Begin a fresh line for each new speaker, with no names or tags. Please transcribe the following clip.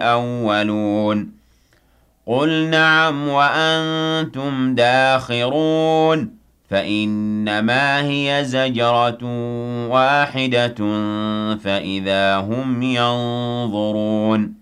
الأولون قُلْ نَعَمْ وَأَنتُمْ دَاخِرُونَ فَإِنَّمَا هِيَ زَجْرَةٌ وَاحِدَةٌ فَإِذَا هُمْ يَنظُرُونَ